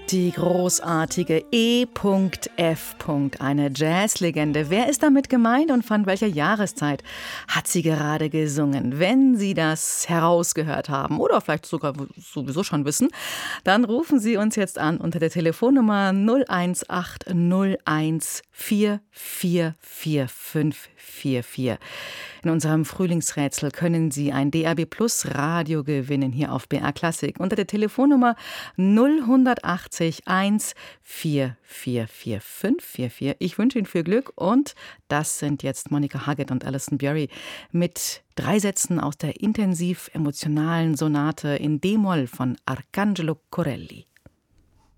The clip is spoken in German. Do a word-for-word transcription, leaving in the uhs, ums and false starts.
Die großartige E F. Eine Jazzlegende. Wer ist damit gemeint und von welcher Jahreszeit hat sie gerade gesungen? Wenn Sie das herausgehört haben oder vielleicht sogar sowieso schon wissen, dann rufen Sie uns jetzt an unter der Telefonnummer null eins acht null eins vier vier vier fünf vier vier. In unserem Frühlingsrätsel können Sie ein D A B Plus Radio gewinnen hier auf B R Klassik unter der Telefonnummer null acht null eins vier vier vier fünf vier vier. Ich wünsche Ihnen viel Glück und das sind jetzt Monica Huggett und Alison Bury mit drei Sätzen aus der intensiv emotionalen Sonate in D-Moll von Arcangelo Corelli.